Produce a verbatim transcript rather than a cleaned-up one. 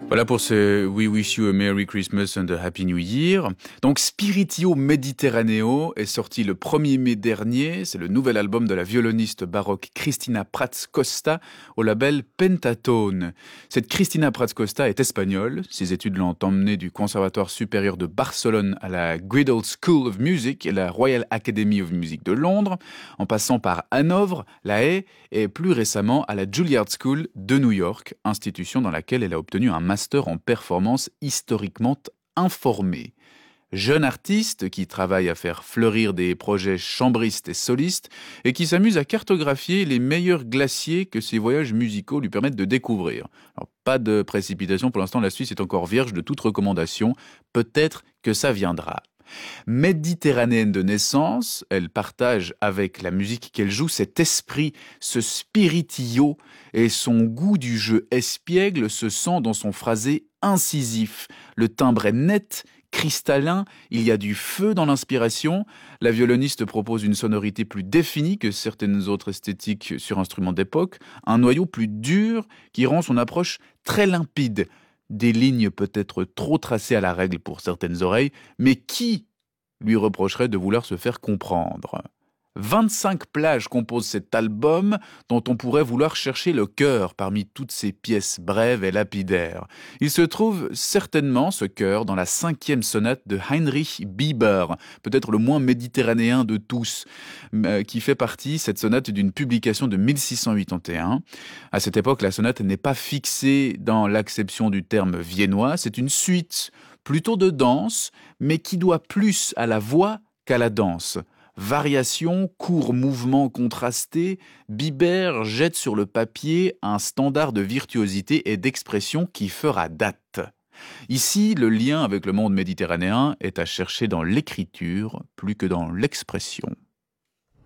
Voilà pour ce We Wish You a Merry Christmas and a Happy New Year. Donc Spiritio Mediterraneo est sorti le premier mai dernier. C'est le nouvel album de la violoniste baroque Cristina Prats Costa au label Pentatone. Cette Cristina Prats Costa est espagnole. Ses études l'ont emmenée du Conservatoire supérieur de Barcelone à la Guildhall School of Music et la Royal Academy of Music de Londres, en passant par Hanovre, La Haye et plus récemment à la Juilliard School de New York, institution dans laquelle elle a obtenu un master en performance historiquement informée. Jeune artiste qui travaille à faire fleurir des projets chambristes et solistes et qui s'amuse à cartographier les meilleurs glaciers que ses voyages musicaux lui permettent de découvrir. Alors, pas de précipitation, pour l'instant la Suisse est encore vierge de toute recommandation, peut-être que ça viendra. Méditerranéenne de naissance, elle partage avec la musique qu'elle joue cet esprit, ce spiritillo, et son goût du jeu espiègle se sent dans son phrasé incisif. Le timbre est net, cristallin, il y a du feu dans l'inspiration. La violoniste propose une sonorité plus définie que certaines autres esthétiques sur instruments d'époque, un noyau plus dur qui rend son approche très limpide. Des lignes peut-être trop tracées à la règle pour certaines oreilles, mais qui lui reprocherait de vouloir se faire comprendre ? vingt-cinq plages composent cet album dont on pourrait vouloir chercher le cœur parmi toutes ces pièces brèves et lapidaires. Il se trouve certainement, ce cœur, dans la cinquième sonate de Heinrich Bieber, peut-être le moins méditerranéen de tous, qui fait partie, cette sonate, d'une publication de mille six cent quatre-vingt-onze. À cette époque, la sonate n'est pas fixée dans l'acception du terme viennois, c'est une suite plutôt de danse, mais qui doit plus à la voix qu'à la danse. Variation, courts mouvements contrastés, Bieber jette sur le papier un standard de virtuosité et d'expression qui fera date. Ici, le lien avec le monde méditerranéen est à chercher dans l'écriture plus que dans l'expression.